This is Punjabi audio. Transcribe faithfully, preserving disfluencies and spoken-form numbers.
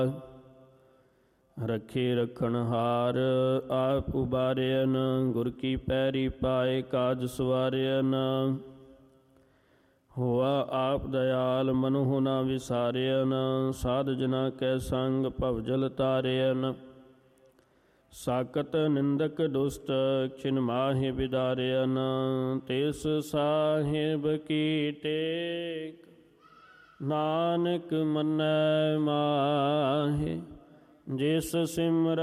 ਰੱਖੇ ਰਖਣ ਹਾਰ ਆਪ ਉਬਾਰਿਆਨ, ਗੁਰ ਕੀ ਪੈਰੀ ਪਾਏ ਕਾਜ ਸਵਾਰਿਆਨ। ਹੋਆ ਆਪ ਦਇਆਲ ਮਨਹੁ ਨਾ ਵਿਸਾਰਿਆਨ, ਸਾਧ ਜਨਾ ਕੈ ਸੰਗ ਭਵਜਲ ਤਾਰਿਆਨ। ਸਾਕਤ ਨਿੰਦਕ ਦੁਸ਼ਟ ਖਿਨ ਮਾਹਿ ਬਿਦਾਰਿਆਨ, ਤਿਸ ਸਾਹਿਬ ਕੀ ਟੇਕ ਨਾਨਕ ਮੰਨੈ ਮਾਹਿ। ਜਿਸ ਸਿਮਰਨ